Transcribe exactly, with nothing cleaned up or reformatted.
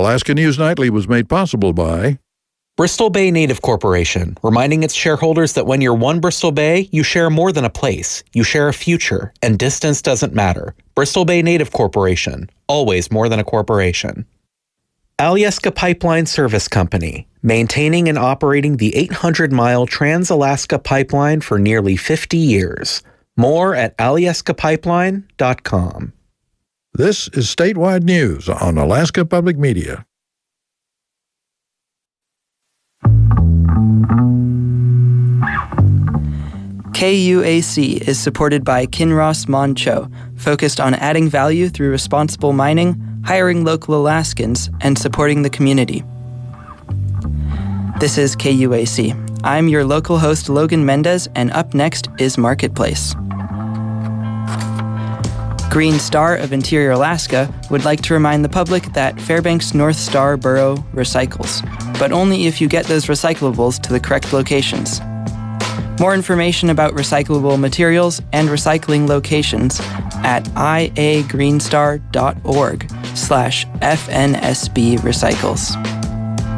Alaska News Nightly was made possible by Bristol Bay Native Corporation, reminding its shareholders that when you're one Bristol Bay, you share more than a place. You share a future, and distance doesn't matter. Bristol Bay Native Corporation, always more than a corporation. Alyeska Pipeline Service Company, maintaining and operating the eight hundred mile Trans-Alaska Pipeline for nearly fifty years. More at alyeska pipeline dot com. This is Statewide News on Alaska Public Media. K U A C is supported by Kinross Mon Cho, focused on adding value through responsible mining, hiring local Alaskans, and supporting the community. This is K U A C. I'm your local host, Logan Mendez, and up next is Marketplace. Green Star of Interior Alaska would like to remind the public that Fairbanks North Star Borough recycles, but only if you get those recyclables to the correct locations. More information about recyclable materials and recycling locations at iagreenstar.org slash FNSB recycles.